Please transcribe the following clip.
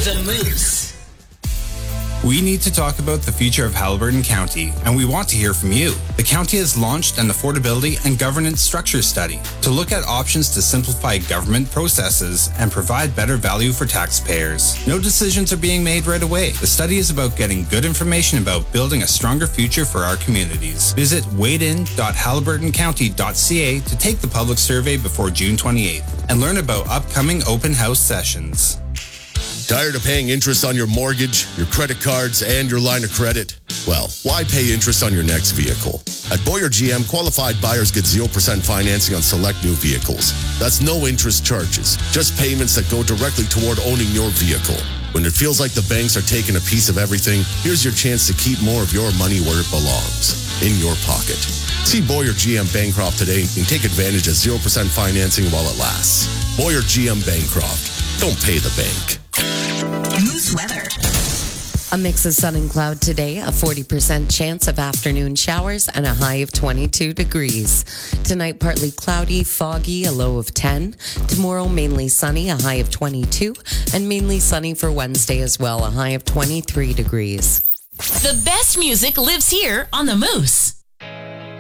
The Moose. We need to talk about the future of Haliburton County, and we want to hear from you. The county has launched an affordability and governance structure study to look at options to simplify government processes and provide better value for taxpayers. No decisions are being made right away. The study is about getting good information about building a stronger future for our communities. Visit wadein.haliburtoncounty.ca to take the public survey before June 28th and learn about upcoming open house sessions. Tired of paying interest on your mortgage, your credit cards, and your line of credit? Well, why pay interest on your next vehicle? At Boyer GM, qualified buyers get 0% financing on select new vehicles. That's no interest charges, just payments that go directly toward owning your vehicle. When it feels like the banks are taking a piece of everything, here's your chance to keep more of your money where it belongs, in your pocket. See Boyer GM Bancroft today and take advantage of 0% financing while it lasts. Boyer GM Bancroft. Don't pay the bank. Moose weather. A mix of sun and cloud today, a 40% chance of afternoon showers, and a high of 22 degrees. Tonight, partly cloudy, foggy, a low of 10. Tomorrow, mainly sunny, a high of 22. And mainly sunny for Wednesday as well, a high of 23 degrees. The best music lives here on The Moose.